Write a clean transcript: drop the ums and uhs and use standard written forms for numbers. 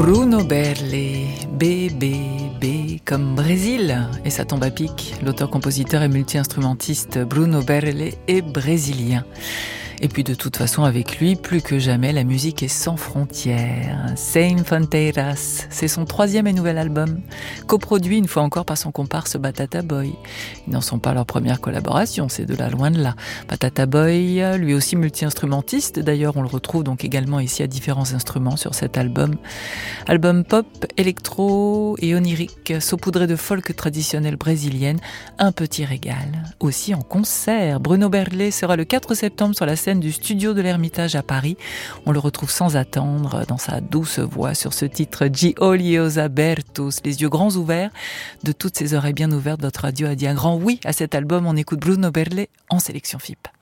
Bruno Berle, B comme Brésil, et ça tombe à pic. L'auteur-compositeur et multi-instrumentiste Bruno Berle est brésilien. Et puis de toute façon, avec lui, plus que jamais, la musique est sans frontières. Sem Fronteiras, c'est son 3e et nouvel album, coproduit une fois encore par son comparse Batata Boy. Ils n'en sont pas leur première collaboration, c'est de là loin de là. Batata Boy, lui aussi multi-instrumentiste, d'ailleurs on le retrouve donc également ici à différents instruments sur cet album. Album pop, électro et onirique, saupoudré de folk traditionnelle brésilienne, un petit régal. Aussi en concert, Bruno Berle sera le 4 septembre sur la scène du studio de l'Ermitage à Paris. On le retrouve sans attendre dans sa douce voix sur ce titre De olhos abertos, les yeux grands ouverts. De toutes ces oreilles bien ouvertes, votre radio a dit un grand oui à cet album. On écoute Bruno Berle en sélection FIP.